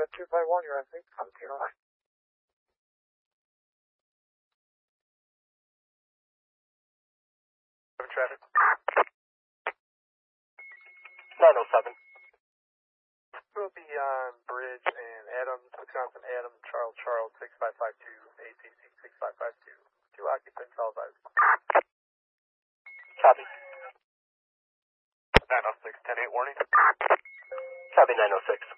Jet 251, you're on 6, on TRI. Traffic. 907. We'll be on Bridge and Adams, Wisconsin, Adams, Charles, 6552, ACC 6552. 2 occupants, all advised. Copy. 906, 10-8 warning. Copy 906.